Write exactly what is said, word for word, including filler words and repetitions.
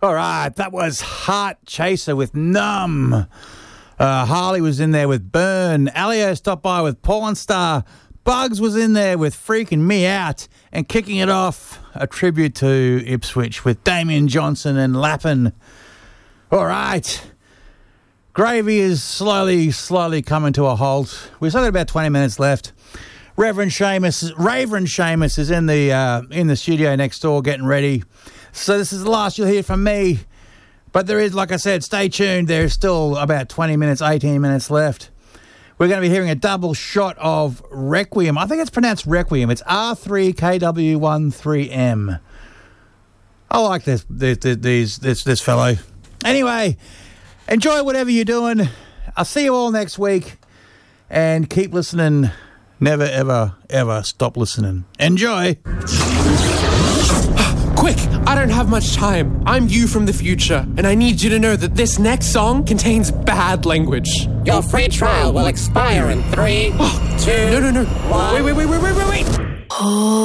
All right, that was Heart Chaser with Numb. Uh, Harley was in there with Burn. Alio stopped by with Porn Star. Bugs was in there with Freaking Me Out. And kicking it off, a tribute to Ipswich with Damien Johnson and Lappin. All right. Gravy is slowly, slowly coming to a halt. We've still got about twenty minutes left. Reverend Seamus, Reverend Seamus is in the uh, in the studio next door getting ready. So this is the last you'll hear from me. But there is, like I said, stay tuned. There's still about twenty minutes, eighteen minutes left. We're going to be hearing a double shot of Requiem. I think it's pronounced Requiem. It's R three K W one three M. I like this this this this, this fellow. Anyway, enjoy whatever you're doing. I'll see you all next week. And keep listening. Never, ever, ever stop listening. Enjoy. Quick, I don't have much time. I'm you from the future, and I need you to know that this next song contains bad language. Your free trial will expire in three, two, No, no, no. one. Wait, wait, wait, wait, wait, wait, wait. Oh.